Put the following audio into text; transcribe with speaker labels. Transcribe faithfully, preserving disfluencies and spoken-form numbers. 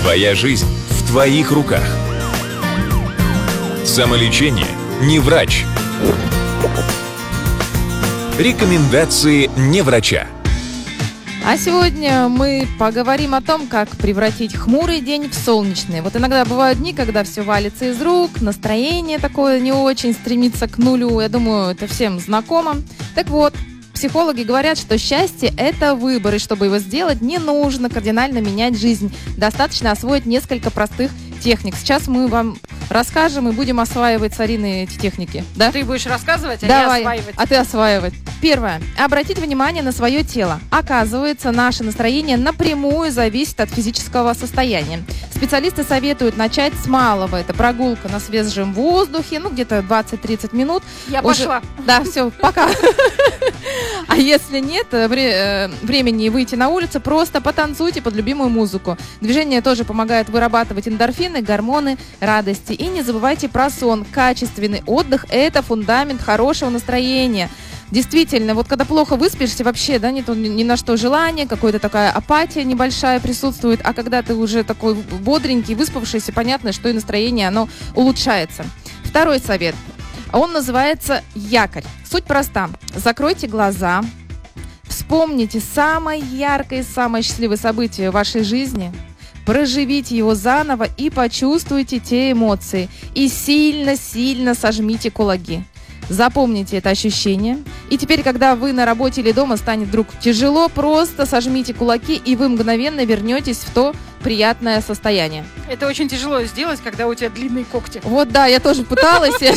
Speaker 1: Твоя жизнь в твоих руках. Самолечение не врач. Рекомендации не врача.
Speaker 2: А сегодня мы поговорим о том, как превратить хмурый день в солнечный. Вот иногда бывают дни, когда все валится из рук, настроение такое не очень, стремится к нулю. Я думаю, это всем знакомо. Так вот, психологи говорят, что счастье – это выбор, и чтобы его сделать, не нужно кардинально менять жизнь. Достаточно освоить несколько простых техник. Сейчас мы вам расскажем и будем осваивать с Ариной эти техники. Да?
Speaker 3: Ты будешь рассказывать, а
Speaker 2: Давай,
Speaker 3: я осваивать.
Speaker 2: а ты осваивать. Первое. Обратить внимание на свое тело. Оказывается, наше настроение напрямую зависит от физического состояния. Специалисты советуют начать с малого. Это прогулка на свежем воздухе, ну где-то двадцать-тридцать минут.
Speaker 3: Я
Speaker 2: Уже...
Speaker 3: пошла.
Speaker 2: Да, все, пока. А если нет времени выйти на улицу, просто потанцуйте под любимую музыку. Движение тоже помогает вырабатывать эндорфины, гормоны радости. И не забывайте про сон. Качественный отдых – это фундамент хорошего настроения. Действительно, вот когда плохо выспишься, вообще, да, нет ни на что желания, какая-то такая апатия небольшая присутствует, а когда ты уже такой бодренький, выспавшийся, понятно, что и настроение, оно улучшается. Второй совет. Он называется «Якорь». Суть проста. Закройте глаза, вспомните самое яркое и самое счастливое событие в вашей жизни, проживите его заново и почувствуйте те эмоции. И сильно-сильно сожмите кулаки. Запомните это ощущение. И теперь, когда вы на работе или дома станет вдруг тяжело, просто сожмите кулаки, и вы мгновенно вернетесь в то приятное состояние.
Speaker 3: Это очень тяжело сделать, когда у тебя длинные когти.
Speaker 2: Вот да, я тоже пыталась, я